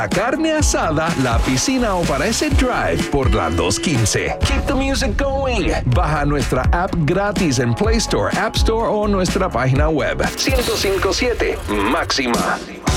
la carne asada, la piscina o para ese drive por la 215. Keep the music going. Baja nuestra app gratis en Play Store, App Store o nuestra página web. 1057 Máxima.